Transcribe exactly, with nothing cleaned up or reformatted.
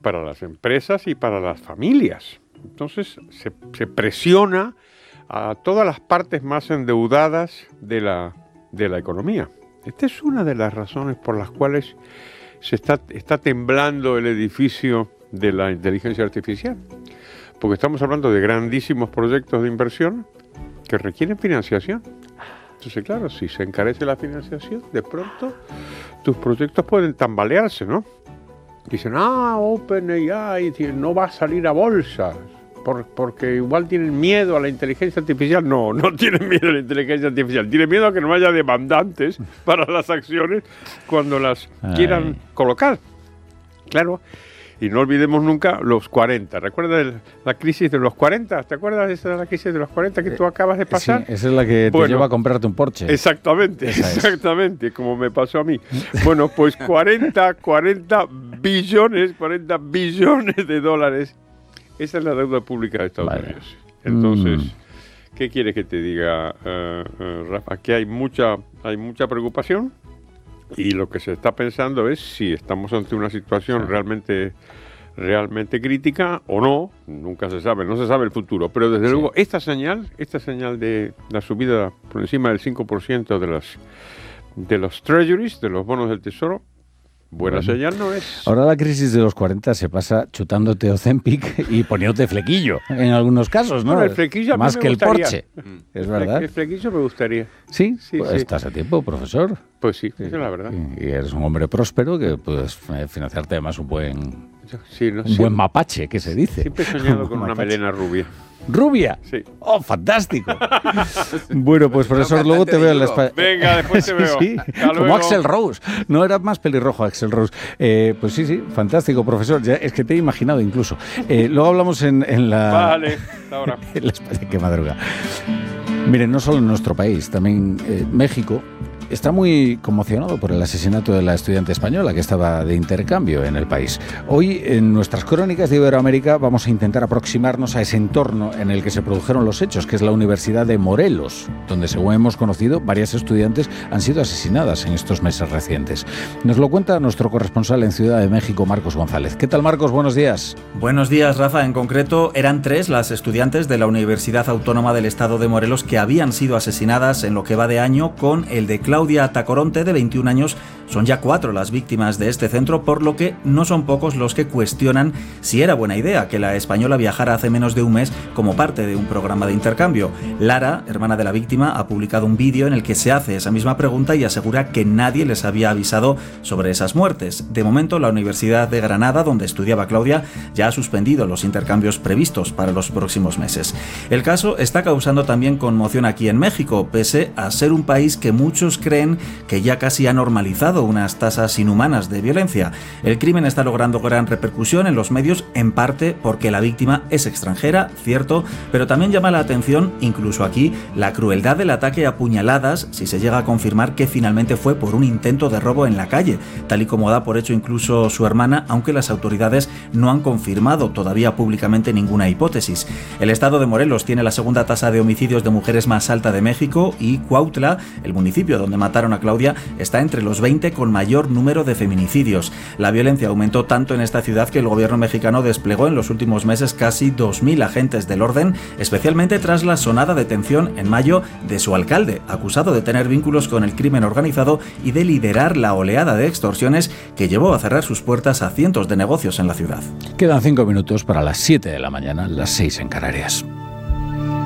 para las empresas y para las familias. Entonces se, se presiona a todas las partes más endeudadas de la, de la economía. Esta es una de las razones por las cuales se está, está temblando el edificio de la inteligencia artificial. Porque estamos hablando de grandísimos proyectos de inversión que requieren financiación. Entonces, claro, si se encarece la financiación, de pronto tus proyectos pueden tambalearse, ¿no? Dicen, ah, OpenAI no va a salir a bolsa, por, porque igual tienen miedo a la inteligencia artificial. No, no tienen miedo a la inteligencia artificial, tienen miedo a que no haya demandantes para las acciones cuando las Ay. quieran colocar. Claro. Y no olvidemos nunca los cuarenta. ¿Recuerdas el, la crisis de los cuarenta? ¿Te acuerdas de esa la crisis de los cuarenta que tú acabas de pasar? Sí, esa es la que bueno, te lleva a comprarte un Porsche. Exactamente, esa exactamente, es. Como me pasó a mí. Bueno, pues cuarenta, cuarenta billones, cuarenta billones de dólares. Esa es la deuda pública de Estados vale. Unidos. Entonces, mm. ¿qué quieres que te diga, uh, uh, Rafa? Aquí hay mucha, hay mucha preocupación. Y lo que se está pensando es si estamos ante una situación sí. realmente, realmente crítica o no. Nunca se sabe, no se sabe el futuro. Pero desde sí. luego esta señal, esta señal de la subida por encima del cinco por ciento de las de los treasuries, de los bonos del tesoro, buena bueno. señal no es. Ahora la crisis de los cuarenta se pasa chutándote Ozempic y poniéndote flequillo en algunos casos, ¿no? Bueno, el flequillo más me que gustaría. El Porsche, es verdad. El flequillo me gustaría. ¿Sí? sí, pues sí. Estás a tiempo, profesor. Pues sí, esa es la verdad. Y eres un hombre próspero que puedes financiarte además un buen, sí, no, un sí. buen mapache, que se dice. Siempre he soñado con una mapache. melena rubia. ¿Rubia? Sí. ¡Oh, fantástico! Bueno, pues profesor, luego te veo en la espalda. Venga, después te veo. Sí, sí. Como Axl Rose. No era más pelirrojo Axl Rose. Eh, pues sí, sí, fantástico, profesor. Ya, es que te he imaginado incluso. Eh, luego hablamos en, en la... Vale, hasta ahora. En la espalda, qué madruga. Miren, no solo en nuestro país, también eh, México está muy conmocionado por el asesinato de la estudiante española que estaba de intercambio en el país. Hoy, en nuestras crónicas de Iberoamérica, vamos a intentar aproximarnos a ese entorno en el que se produjeron los hechos, que es la Universidad de Morelos, donde, según hemos conocido, varias estudiantes han sido asesinadas en estos meses recientes. Nos lo cuenta nuestro corresponsal en Ciudad de México, Marcos González. ¿Qué tal, Marcos? Buenos días. Buenos días, Rafa. En concreto, eran tres las estudiantes de la Universidad Autónoma del Estado de Morelos que habían sido asesinadas en lo que va de año, con el de Claudia Tacoronte, de veintiún años. Son ya cuatro las víctimas de este centro, por lo que no son pocos los que cuestionan si era buena idea que la española viajara hace menos de un mes como parte de un programa de intercambio. Lara, hermana de la víctima, ha publicado un vídeo en el que se hace esa misma pregunta y asegura que nadie les había avisado sobre esas muertes. De momento, la Universidad de Granada, donde estudiaba Claudia, ya ha suspendido los intercambios previstos para los próximos meses. El caso está causando también conmoción aquí en México, pese a ser un país que muchos creen que ya casi ha normalizado unas tasas inhumanas de violencia. El crimen está logrando gran repercusión en los medios, en parte porque la víctima es extranjera, cierto, pero también llama la atención, incluso aquí, la crueldad del ataque a puñaladas, si se llega a confirmar que finalmente fue por un intento de robo en la calle, tal y como da por hecho incluso su hermana, aunque las autoridades no han confirmado todavía públicamente ninguna hipótesis. El estado de Morelos tiene la segunda tasa de homicidios de mujeres más alta de México y Cuautla, el municipio donde mataron a Claudia, está entre los veinte con mayor número de feminicidios. La violencia aumentó tanto en esta ciudad que el gobierno mexicano desplegó en los últimos meses casi dos mil agentes del orden, especialmente tras la sonada detención en mayo de su alcalde, acusado de tener vínculos con el crimen organizado y de liderar la oleada de extorsiones que llevó a cerrar sus puertas a cientos de negocios en la ciudad. Quedan cinco minutos para las siete de la mañana, las seis en Canarias.